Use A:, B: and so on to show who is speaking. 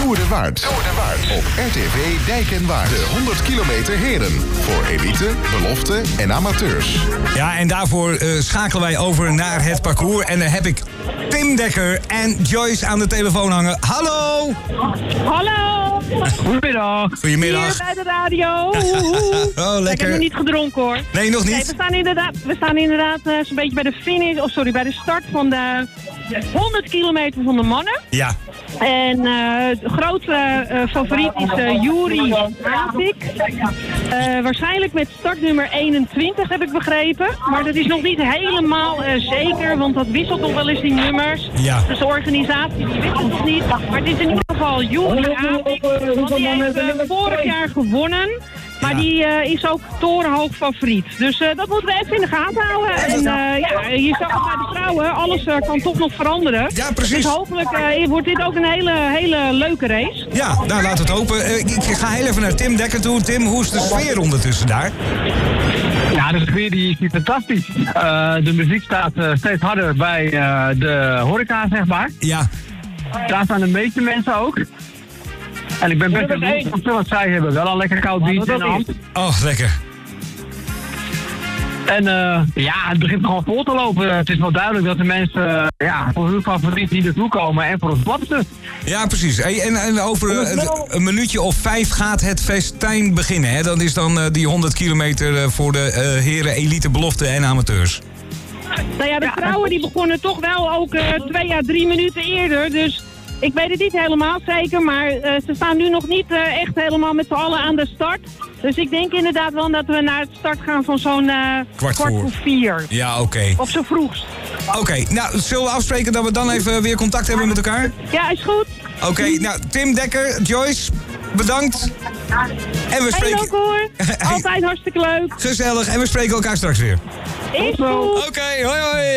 A: Tour de Waard. Op RTV Dijk en Waard. De 100 kilometer heren. Voor elite, belofte en amateurs.
B: Ja, en daarvoor schakelen wij over naar het parcours. En dan heb ik Tim Dekker en Joyce aan de telefoon hangen. Hallo!
C: Hallo!
D: Goedemiddag.
B: Goedemiddag.
C: Hier bij de radio.
B: Oh, lekker.
C: Ik heb nog niet gedronken hoor.
B: Nee, nog niet?
C: Nee, we staan inderdaad zo'n beetje bij de finish, bij de start van de 100 kilometer van de mannen.
B: Ja.
C: En de grote favoriet is Juri Hatik. Waarschijnlijk met startnummer 21 heb ik begrepen. Maar dat is nog niet helemaal zeker, want dat wisselt nog wel eens die nummers.
B: Ja.
C: Dus de organisatie die wisselt nog niet. Maar het is in ieder geval Juri Hatik, want die heeft vorig jaar gewonnen. Maar die is ook torenhoog favoriet. Dus dat moeten we even in de gaten houden. En je zag het bij de vrouwen, alles kan toch nog veranderen.
B: Ja, precies.
C: Dus hopelijk wordt dit ook een hele leuke race.
B: Ja, nou laten we het hopen. Ik ga heel even naar Tim Dekker toe. Tim, hoe is de sfeer ondertussen daar?
D: Ja, de sfeer die is fantastisch. De muziek staat steeds harder bij de horeca, zeg maar.
B: Ja.
D: Daar staan de meeste mensen ook. En ik ben best benieuwd, want zij hebben wel een lekker koud biertje in de hand.
B: Oh, lekker.
D: En het begint gewoon vol te lopen. Het is wel duidelijk dat de mensen voor hun favoriet hier naartoe komen en voor het platste.
B: Ja, precies. En over een minuutje of 5 gaat het festijn beginnen. Hè? Dat is dan die 100 kilometer voor de heren, elite, belofte en amateurs.
C: Nou ja, de vrouwen die begonnen toch wel ook 2 à 3 minuten eerder. Dus ik weet het niet helemaal zeker, maar ze staan nu nog niet echt helemaal met z'n allen aan de start. Dus ik denk inderdaad wel dat we naar het start gaan van zo'n kwart voor 4.
B: Ja, oké.
C: Op z'n vroegst.
B: Oké, nou, zullen we afspreken dat we dan even weer contact hebben met elkaar?
C: Ja, is goed.
B: Oké, nou, Tim Dekker, Joyce, bedankt. En we spreken...
C: Hey, hoor. Altijd hartstikke leuk.
B: Gezellig, en we spreken elkaar straks weer.
C: Is goed.
B: Oké, hoi hoi.